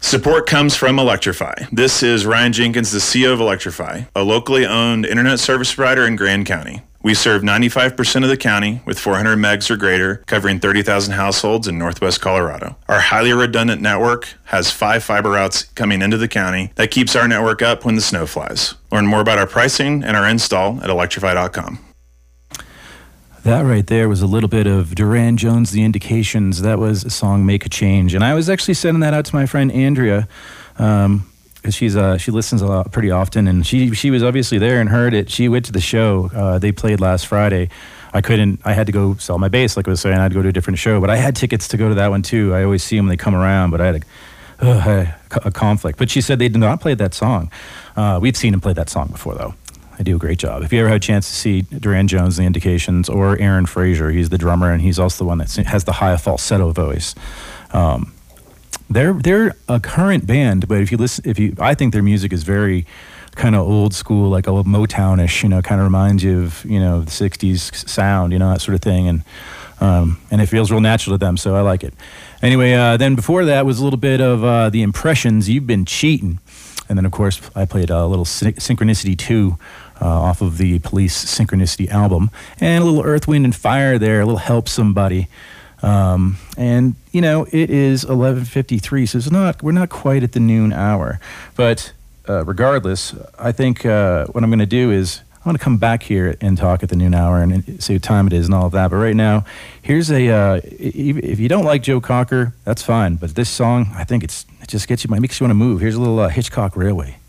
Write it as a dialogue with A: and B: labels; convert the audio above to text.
A: Support comes from Electrify. This is Ryan Jenkins, the CEO of Electrify, a locally owned internet service provider in Grand County. We serve 95% of the county with 400 megs or greater, covering 30,000 households in northwest Colorado. Our highly redundant network has 5 fiber routes coming into the county that keeps our network up when the snow flies. Learn more about our pricing and our install at electrify.com.
B: That right there was a little bit of Duran Jones, The Indications. That was a song, Make a Change. And I was actually sending that out to my friend Andrea, because she listens a lot pretty often, and she was obviously there and heard it. She went to the show. They played last Friday. I had to go sell my bass, like I was saying. I had to go to a different show, but I had tickets to go to that one too. I always see them when they come around, but I had a conflict. But she said they did not play that song. We'd seen him play that song before, though. I do a great job. If you ever had a chance to see Duran Jones, The Indications, or Aaron Fraser, he's the drummer, and he's also the one that has the high falsetto voice. They're a current band, but I think their music is very kind of old school, like a Motownish, kind of reminds you of, the 60s sound, that sort of thing. And it feels real natural to them, so I like it. Anyway, then before that was a little bit of The Impressions, You've Been Cheating. And then, of course, I played a little Synchronicity 2 off of the Police Synchronicity album. And a little Earth, Wind & Fire there, a little Help Somebody. And, it is 11:53, so we're not quite at the noon hour. But regardless, I think what I'm going to do is I'm going to come back here and talk at the noon hour and see what time it is and all of that. But right now, here's if you don't like Joe Cocker, that's fine. But this song, I think it just makes you want to move. Here's a little Hitchcock Railway.